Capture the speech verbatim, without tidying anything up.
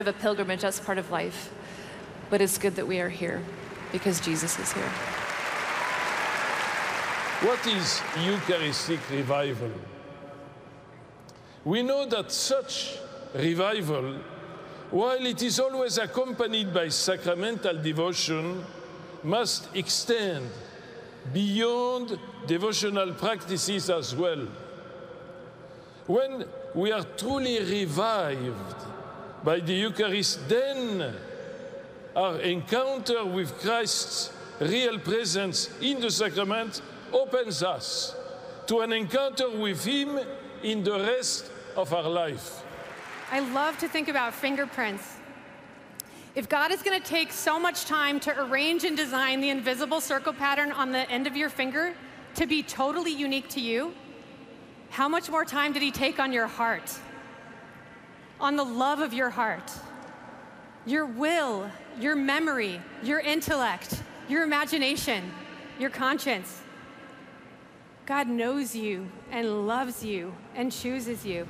of a pilgrimage, that's part of life. But it's good that we are here because Jesus is here. What is Eucharistic revival? We know that such revival, while it is always accompanied by sacramental devotion, must extend beyond devotional practices as well. When we are truly revived by the Eucharist, then our encounter with Christ's real presence in the sacrament opens us to an encounter with Him in the rest of our life. I love to think about fingerprints. If God is going to take so much time to arrange and design the invisible circle pattern on the end of your finger to be totally unique to you, how much more time did He take on your heart? On the love of your heart, your will, your memory, your intellect, your imagination, your conscience. God knows you and loves you and chooses you.